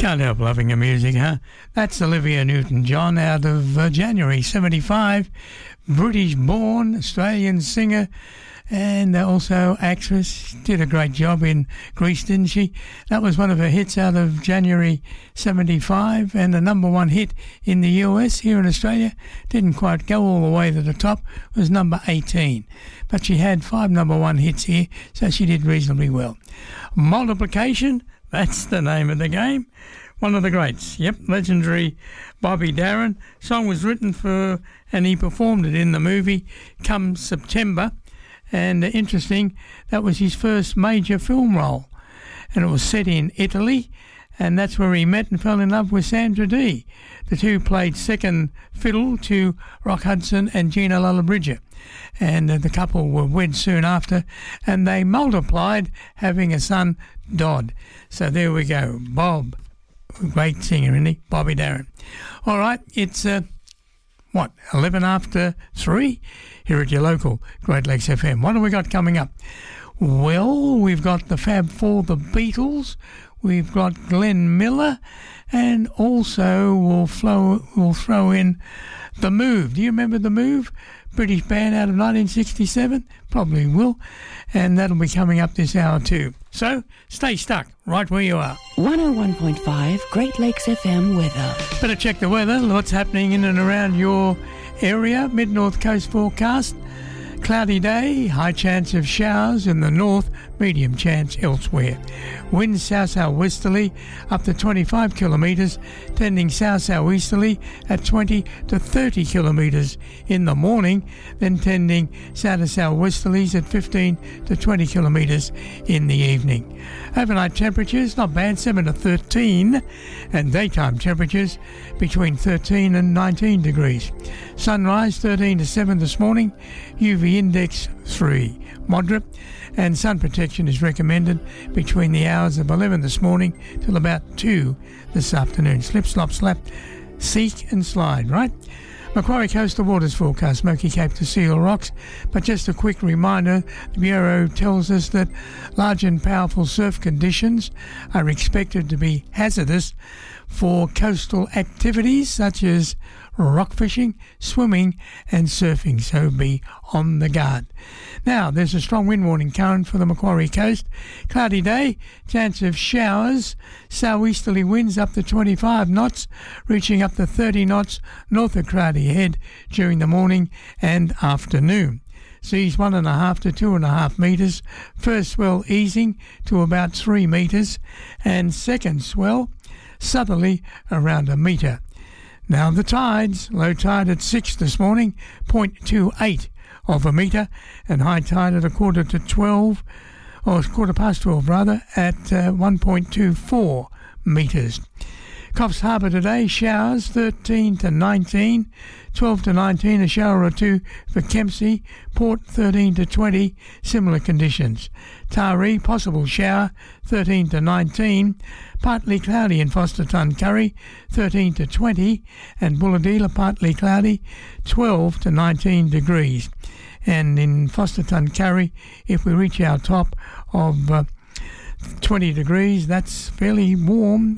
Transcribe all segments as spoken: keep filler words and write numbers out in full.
Can't help loving her music, huh? That's Olivia Newton-John out of uh, January seventy-five. British-born Australian singer and also actress. Did a great job in Grease, didn't she? That was one of her hits out of January seventy-five, and the number one hit in the U S. Here in Australia didn't quite go all the way to the top. It was number eighteen. But she had five number one hits here, so she did reasonably well. Multiplication, that's the name of the game. One of the greats, yep, legendary Bobby Darin. Song was written for, and he performed it in the movie come September. And uh, interesting, that was his first major film role. And it was set in Italy, and that's where he met and fell in love with Sandra Dee. The two played second fiddle to Rock Hudson and Gina Lollobrigida. And uh, the couple were wed soon after, and they multiplied, having a son, Dodd. So there we go, Bob. Great singer, isn't he? Bobby Darin. All right, it's, uh, what, eleven after three here at your local Great Lakes F M. What have we got coming up? Well, we've got the Fab Four, the Beatles. We've got Glenn Miller. And also we'll, flow, we'll throw in The Move. Do you remember The Move? British band out of nineteen sixty-seven? Probably will. And that'll be coming up this hour too. So, stay stuck right where you are. one oh one point five Great Lakes F M weather. Better check the weather, what's happening in and around your area. Mid-North Coast forecast. Cloudy day, high chance of showers in the north, medium chance elsewhere. Winds south-southwesterly up to twenty-five kilometres, tending south-southeasterly at twenty to thirty kilometres in the morning, then tending south-southwesterlies at fifteen to twenty kilometres in the evening. Overnight temperatures, not bad, seven to thirteen, and daytime temperatures between thirteen and nineteen degrees. Sunrise thirteen to seven this morning, U V index three, moderate, and sun protection is recommended between the hours of eleven this morning till about two this afternoon. Slip, slop, slap, seek and slide, right? Macquarie Coastal Waters forecast, Smoky Cape to Seal Rocks. But just a quick reminder, the Bureau tells us that large and powerful surf conditions are expected to be hazardous for coastal activities such as rock fishing, swimming and surfing, so be on the guard. Now, there's a strong wind warning current for the Macquarie Coast. Cloudy day, chance of showers, southeasterly winds up to twenty-five knots, reaching up to thirty knots north of Cloudy Head during the morning and afternoon. Seas one and a half to two and a half metres, first swell easing to about three metres, and second swell southerly around a metre. Now the tides, low tide at six this morning, zero point two eight of a metre, and high tide at a quarter to twelve, or quarter past twelve rather, at uh, one point two four metres. Coffs Harbour today, showers thirteen to nineteen, twelve to nineteen, a shower or two for Kempsey, Port thirteen to twenty, similar conditions. Taree, possible shower, thirteen to nineteen, partly cloudy in Foster Tuncurry, thirteen to twenty, and Bulladila, partly cloudy, twelve to nineteen degrees. And in Foster Tuncurry, if we reach our top of uh, twenty degrees, that's fairly warm,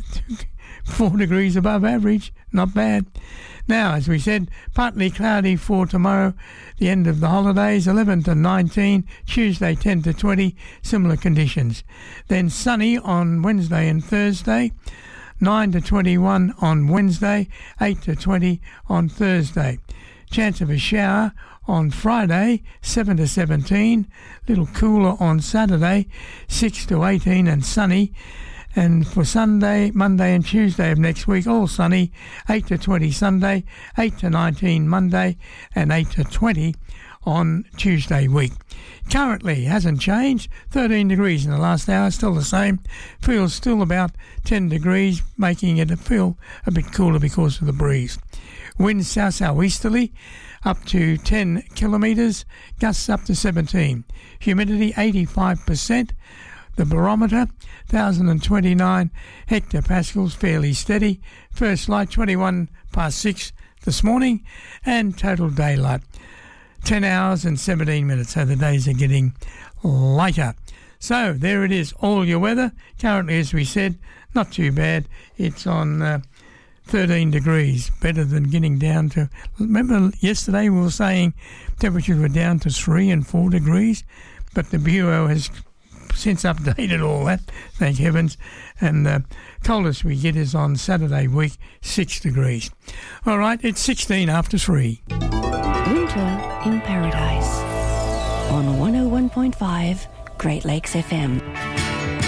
four degrees above average, not bad. Now, as we said, partly cloudy for tomorrow, the end of the holidays, eleven to nineteen, Tuesday ten to twenty, similar conditions. Then sunny on Wednesday and Thursday, nine to twenty-one on Wednesday, eight to twenty on Thursday. Chance of a shower on Friday, seven to seventeen, little cooler on Saturday, six to eighteen and sunny. And for Sunday, Monday and Tuesday of next week, all sunny, eight to twenty Sunday, eight to nineteen Monday, and eight to twenty on Tuesday week. Currently, hasn't changed, thirteen degrees in the last hour, still the same. Feels still about ten degrees, making it feel a bit cooler because of the breeze. Winds south-southeasterly, up to ten kilometres, gusts up to seventeen. Humidity eighty-five percent. The barometer, one thousand twenty-nine hectopascals, fairly steady. First light, twenty-one past six this morning, and total daylight, ten hours and seventeen minutes. So the days are getting lighter. So there it is, all your weather. Currently, as we said, not too bad. It's on uh, thirteen degrees, better than getting down to... Remember yesterday we were saying temperatures were down to three and four degrees, but the Bureau has since updated all that, thank heavens, and the coldest we get is on Saturday week, six degrees. All right, it's sixteen after three. Winter in Paradise on one oh one point five Great Lakes F M.